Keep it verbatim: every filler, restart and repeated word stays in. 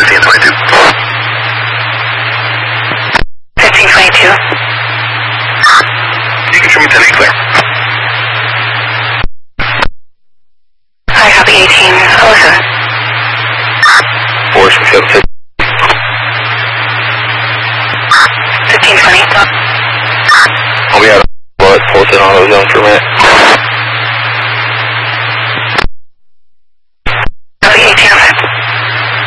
fifteen twenty-two. fifteen twenty-two. You can show me ten eight clear. I copy eighteen oh seven. Force field six. fifteen twenty. Oh, we had a bullet posted on those zones for a minute.